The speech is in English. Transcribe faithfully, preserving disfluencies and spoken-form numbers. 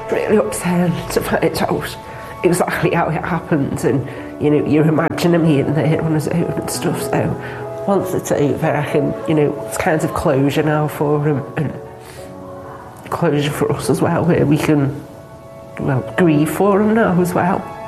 really upset to find out exactly how it happened, and you know, you're imagining me in there on his own and stuff. So once it's over, I can, you know, it's kind of closure now for him, and closure for us as well, where we can, well, grieve for him now as well.